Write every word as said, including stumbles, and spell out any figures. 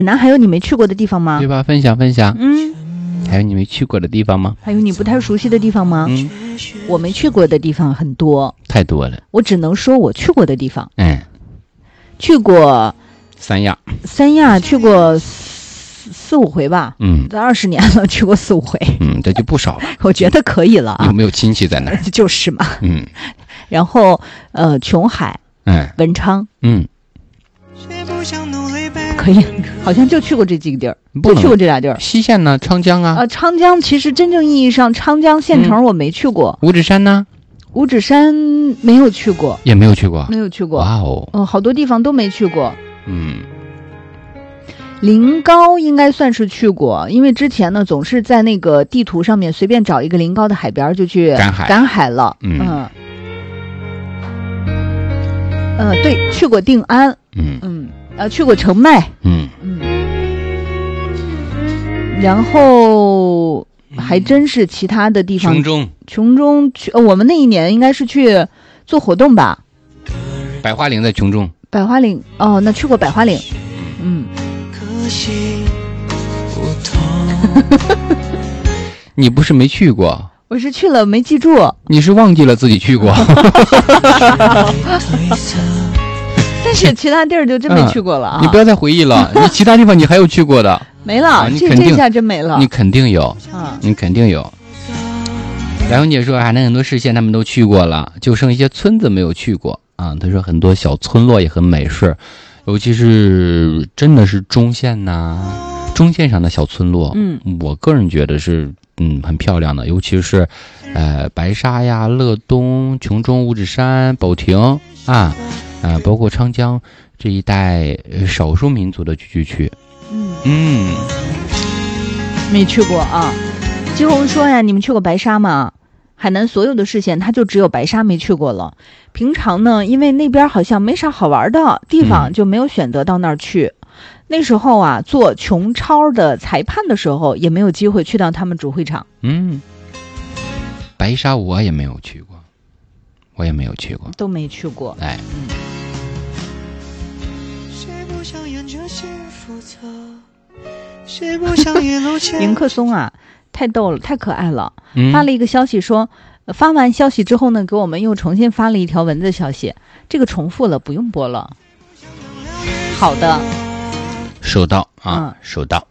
南还有你没去过的地方吗？ 对吧？分享分享。 嗯， 还有你没去过的地方吗？ 还有你不太熟悉的地方吗？ 嗯， 我没去过的地方很多， 太多了。 我只能说我去过的地方。 嗯， 去过三亚。 三亚去过四四五回吧。 嗯， 这二十年了，去过四五回。 嗯，这就不少了。 我觉得可以了啊。 有没有亲戚在那儿？ 就是嘛。 嗯。 然后呃，琼海。 嗯。 文昌。 嗯。 可以，好像就去过这几个地儿，就去过这俩地儿。 西线呢？昌江啊。 呃，昌江其实真正意义上，昌江县城我没去过。 五指山呢？ 五指山没有去过， 也没有去过， 没有去过。 哇哦， 嗯、呃，好多地方都没去过。 嗯， 临高应该算是去过，因为之前呢总是在那个地图上面随便找一个临高的海边就去赶海， 赶海了。 嗯， 嗯，呃，对，去过定安。 嗯嗯，呃，去过澄迈。 嗯嗯，然后还真是其他的地方。 琼中， 琼中去，呃，我们那一年应该是去做活动吧。 百花岭在琼中。 百花岭，哦，那去过百花岭。嗯。 可惜不同。 你不是没去过？ 我是去了没记住。 你是忘记了自己去过。 但是其他地儿就真没去过了啊！ 嗯、你不要再回忆了，你其他地方你还有去过的。 没了， 啊、 这这下真没了。 你肯定有， 啊， 你肯定有。白红姐说，海南很多市县他们都去过了，就剩一些村子没有去过啊。她说很多小村落也很美是，尤其是真的是中线呐、啊、中线上的小村落， 嗯， 我个人觉得是嗯很漂亮的，尤其是呃白沙呀、乐东、琼中、五指山、保亭啊。啊，包括昌江这一带少数民族的聚居区， 嗯嗯， 没去过啊。金红说呀，你们去过白沙吗？海南所有的市县，他就只有白沙没去过了。平常呢，因为那边好像没啥好玩的地方，就没有选择到那儿去。嗯、那时候啊，做琼超的裁判的时候，也没有机会去到他们主会场。 嗯，白沙我也没有去过，我也没有去过， 都没去过。 哎。 嗯，林克松啊，太逗了，太可爱了、嗯、发了一个消息说、呃、发完消息之后呢，给我们又重新发了一条文字消息，这个重复了，不用播了。好的， 收到啊、 嗯、 收到。